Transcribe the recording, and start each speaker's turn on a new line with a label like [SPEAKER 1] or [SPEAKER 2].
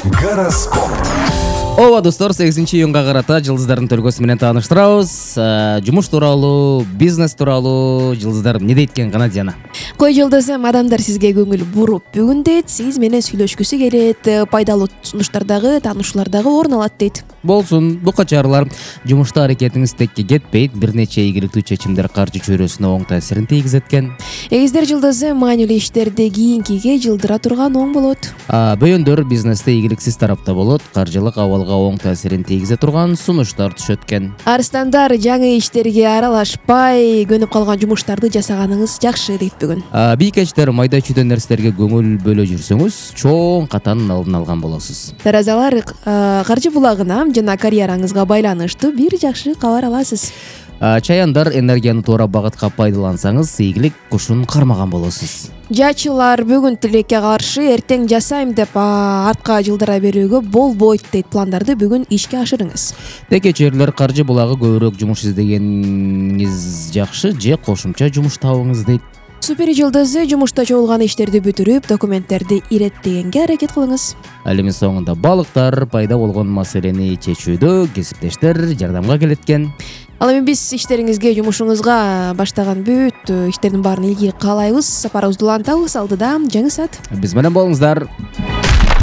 [SPEAKER 1] Гороскоп.
[SPEAKER 2] Ооба достор, 8-июнга карата жылдыздардын төлкөсү менен тааныштырабыз. Жумуш тууралуу, бизнес тууралуу жылдыздар эмне дейт экен гана Диана?
[SPEAKER 3] Кой жылдызым, адамдар сизге көңүл буруп, бүгүн дейт сиз менен сүйлөшкүсү келет, пайдалуу сунуштардагы, таанышуулардагы орун алат дейт.
[SPEAKER 2] Болсун, бука чарылар. Жумушта аракетиңиз текке кетпейт, бир нече ийгиликтүү чечимдер каржы чөйрөсүнө оң таасирин тийгизет экен.
[SPEAKER 3] Эгиздер жылдызы маанилүү иштерде кийинкиге жылдыра турган оң болот.
[SPEAKER 2] Бөйөндөр бизнесте ийгиликсиз тарапта болот, каржылык абалга оң таасирин тийгизе турган сунуштар түшөт экен.
[SPEAKER 3] Арстандар, жаңы иштерге аралашпай, көнүп калган жумуштарды жасаганыңыз жакшы дейт бүгүн.
[SPEAKER 2] Бийкечтер, майда чүйдө нерселерге көңүл бөлө жүрсөңүз, чоң катанын алдын алган болосуз.
[SPEAKER 3] Таразалар, каржы булагына жана карьераңызга байланыштуу бир жакшы кабар аласыз.
[SPEAKER 2] Чаяндар, энергияны туура багытка пайдалансаңыз, ийгилик кушун кармаган болосуз.
[SPEAKER 3] Жачылар, бүгүн тилекке каршы эртең жасайм деп артка жылдыра берүүгө болбойт дейт. Пландарды бүгүн ишке ашырыңыз.
[SPEAKER 2] Текечерлер, каржы булагы көбүрөөк жумуш издегениңиз жакшы же кошумча жумуш табыңыз дейт.
[SPEAKER 3] Супер жылдызы, жумушта чогулган иштерди бүтүрүп, документтерди иреттегенге аракет кылыңыз.
[SPEAKER 2] Ал эми соңунда балыктар, пайда болгон маселени чечүүдө кесиптештер жардамга келет экен.
[SPEAKER 3] Ал эми биз иштериңизге, жумушуңузга баштаган бүт иштердин баарын ийгилик каалайбыз. Сапарыбызды улантабыз, алдыда жаңы саат.
[SPEAKER 2] Биз менен болуңуздар.